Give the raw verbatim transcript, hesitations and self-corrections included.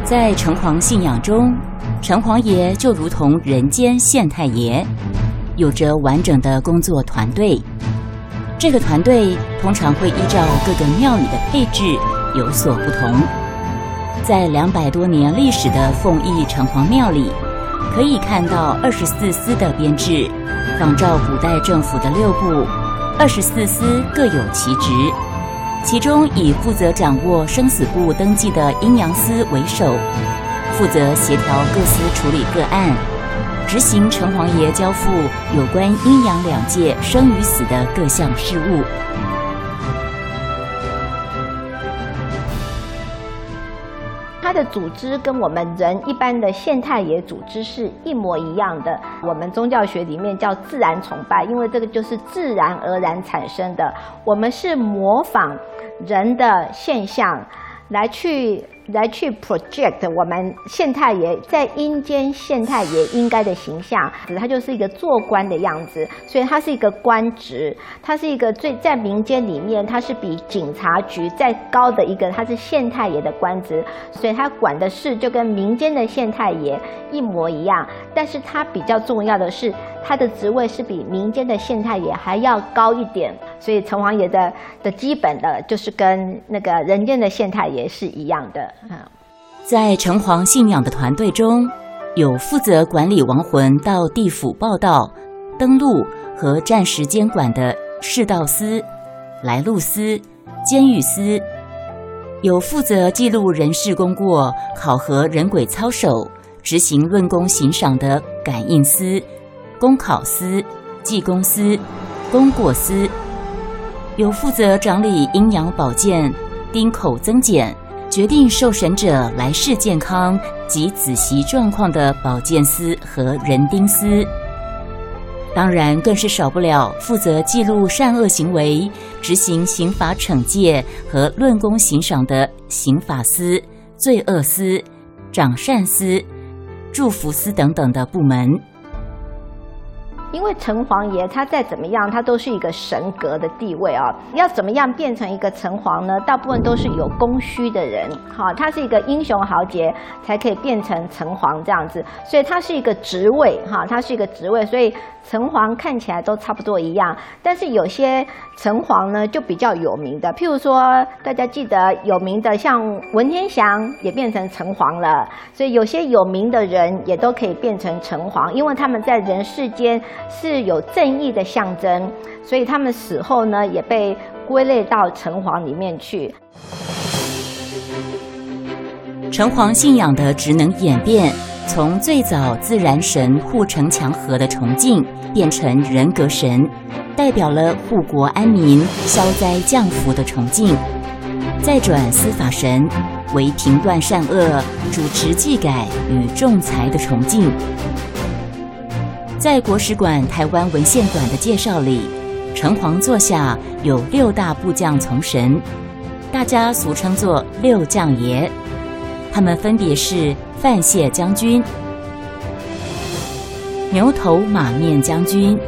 在城隍信仰中，城隍爷就如同人间县太爷，有着完整的工作团队。这个团队通常会依照各个庙里的配置有所不同。在两百多年历史的凤义城隍庙里，可以看到二十四司的编制，仿照古代政府的六部，二十四司各有其职。其中以负责掌握生死簿登记的阴阳司为首，负责协调各司处理个案，执行城隍爷交付有关阴阳两界生与死的各项事务。 它的组织跟我们人一般的县太爷组织是一模一样的。我们宗教学里面叫自然崇拜，因为这个就是自然而然产生的。我们是模仿人的现象来去来去 project 我们县太爷在阴间县太爷应该的形象，它就是一个做官的样子，所以它是一个官职，它是一个最在民间里面，它是比警察局再高的一个，它是县太爷的官职，所以它管的事就跟民间的县太爷一模一样，但是它比较重要的是，它的职位是比民间的县太爷还要高一点，所以城隍爷的的基本的就是跟那个人间的县太爷是一样的。 在城隍信仰的团队中，有负责管理亡魂到地府报到、登录和暂时监管的世道司、来路司、监狱司，有负责记录人事功过、考核人鬼操守、执行论功行赏的感应司、公考司、济公司、功过司，有负责掌理阴阳保健、丁口增减、决定受审者来世健康及子息状况的保健司和人丁司，当然更是少不了负责记录善恶行为、执行刑法惩戒和论功行赏的刑法司、罪恶司、掌善司、祝福司等等的部门。 因为城隍爷他再怎么样，他都是一个神格的地位啊。要怎么样变成一个城隍呢？大部分都是有供需的人，哈，他是一个英雄豪杰才可以变成城隍这样子，所以他是一个职位，哈，他是一个职位，所以城隍看起来都差不多一样。但是有些城隍呢就比较有名的，譬如说大家记得有名的像文天祥也变成城隍了，所以有些有名的人也都可以变成城隍，因为他们在人世间是有正义的象征，所以他们死后呢也被归类到城隍里面去。 城隍信仰的职能演变，从最早自然神护城墙河的崇敬，变成人格神，代表了护国安民、消灾降福的崇敬；再转司法神，为评断善恶、主持纪改与仲裁的崇敬。在国史馆台湾文献馆的介绍里，城隍座下有六大部将从神，大家俗称作六将爷。他们分别是范谢将军、牛头马面将军、